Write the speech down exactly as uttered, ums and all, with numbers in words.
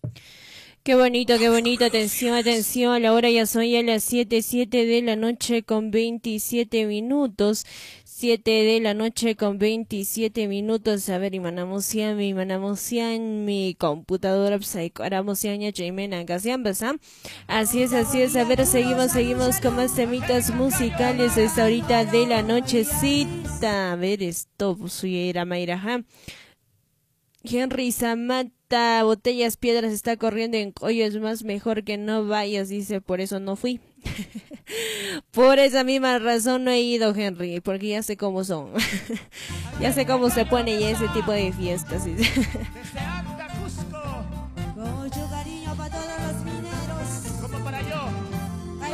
Qué bonito, qué bonito. Atención, atención. La hora ya son ya las siete, siete de la noche con veintisiete minutos. siete de la noche con veintisiete minutos. A ver, imanamusian, mi imanamusian, mi computadora, psychoaramusian, ya jaimena, casian, ¿verdad? Así es, así es. A ver, seguimos, seguimos con más temitas musicales esta ahorita de la nochecita. A ver, esto, suya Mayraja. Henry Samata, botellas, piedras, está corriendo en Coyo, es más mejor que no vayas, dice, por eso no fui. Por esa misma razón no he ido, Henry, porque ya sé cómo son. Ya sé cómo se pone ya ese tipo de fiestas.